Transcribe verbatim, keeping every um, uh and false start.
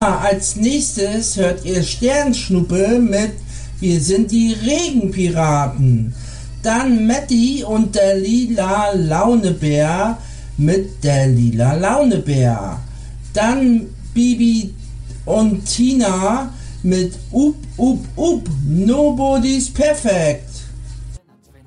Als nächstes hört ihr Sternschnuppe mit Wir sind die Regenpiraten. Dann Matti und der lila Launebär mit der lila Launebär. Dann Bibi und Tina mit Up, Up, Up, Nobody's Perfect.